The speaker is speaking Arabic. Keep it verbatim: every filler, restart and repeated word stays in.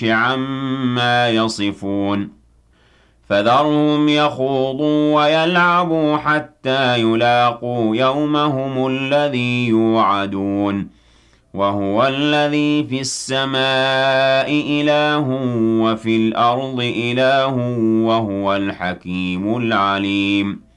عما يصفون فذرهم يخوضوا ويلعبوا حتى يلاقوا يومهم الذي يوعدون وهو الذي في السماء إله وفي الأرض إله وهو الحكيم العليم